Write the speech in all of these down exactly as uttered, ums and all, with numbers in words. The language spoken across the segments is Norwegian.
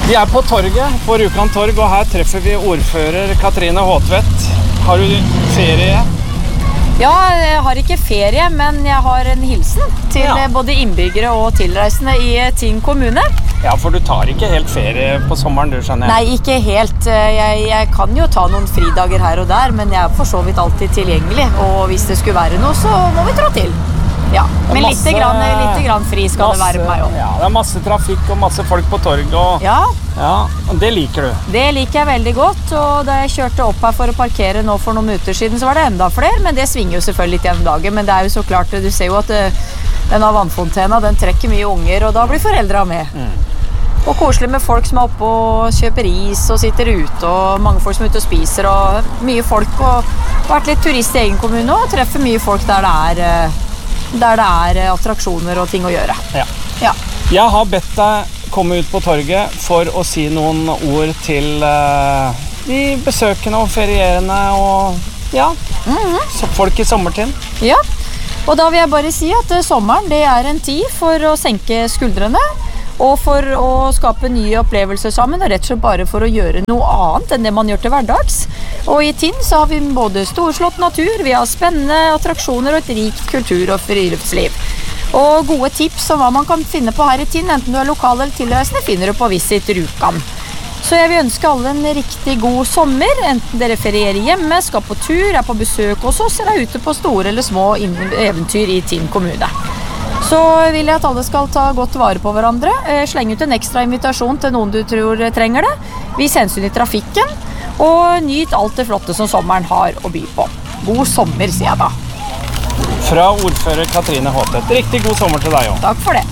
Vi er på torget, på Rjukan torg, og her treffer vi ordfører Katrine Håtvedt. Har du ferie? Ja, jeg har ikke ferie, men jeg har en hilsen til ja. både innbyggere og tilreisende i Tinn kommune. Ja, for du tar ikke helt ferie på sommeren, du skjønner. Nei, ikke helt. Jeg, jeg kan jo ta noen fridager her og der, men jeg er for så vidt alltid tilgjengelig. Og hvis det skulle være noe, så må vi trå til. Ja, men masse, litt, grann, litt grann fri skal masse, det være på meg også. Ja, det er masse trafikk og masse folk på torget. Og, ja. Ja, og det liker du? Det liker jeg veldig godt, og da jeg kjørte opp her for å parkere nå for noen minutter siden, så var det enda flere, men det svinger jo selvfølgelig litt gjennom dagen. Men det er jo så klart, du ser jo at denne vannfontena, den trekker mye unger, og da blir foreldra med. Mm. Og koselig med folk som er oppe og kjøper is og sitter ute, og mange folk som er ute og spiser, og mye folk, og vært litt turist i egen kommune, og treffer mye folk der det er... der det er attraksjoner og ting å gjøre. Ja. Ja. Jeg har bedt deg komme ut på torget for å si noen ord til uh, de besøkende og ferierende og ja, mm-hmm. så folk i sommertiden. Ja, og da vil jeg bare si at uh, sommeren det er en tid for å senke skuldrene og for å skape nye opplevelser sammen, og rett og slett bare for å gjøre noe annet enn det man gjør til hverdags. Og i Tinn så har vi både storslått natur, vi har spennende attraksjoner og et rikt kultur- og friluftsliv. Og gode tips om hva man kan finne på her i Tinn, enten du er lokal eller tilreisende, finner du på Visit Rjukan. Så jeg vil ønske alle en riktig god sommer, enten dere ferierer hjemme, skal på tur, er på besøk hos oss, eller er ute på store eller små eventyr i Tinn kommune. Så vil jeg at alle skal ta godt vare på hverandre, slenge ut en ekstra invitasjon til noen du tror trenger det, vis hensyn i trafikken, og nyt alt det flotte som sommeren har å by på. God sommer, sier jeg da. Fra ordfører Katrine Håtvedt. Riktig god sommer til deg også. Takk for det.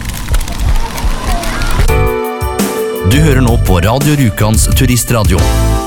Du hører nå på Radio Rjukans turistradio.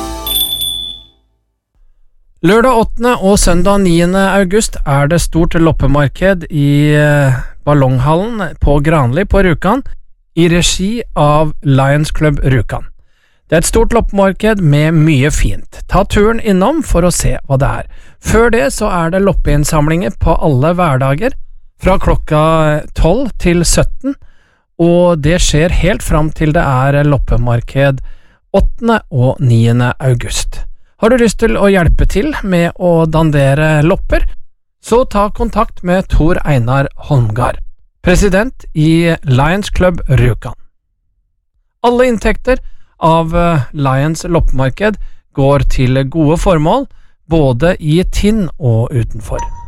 Lørdag åttende og søndag niende august er det stort loppemarked i Ballonghallen på Granli på Rjukan i regi av Lions Club Rjukan. Det er et stort loppemarked med mye fint. Ta turen innom for å se hva det er. Før det så er det loppeinnsamlinger på alle hverdager fra klokka tolv til sytten, og det skjer helt fram til det er loppemarked åttende og niende august. Har du lyst til å hjelpe til med å dandere lopper, så ta kontakt med Tor Einar Holmgard, president i Lions Club Rjukan. Alle inntekter av Lions loppemarked går til gode formål, både i Tinn og utenfor.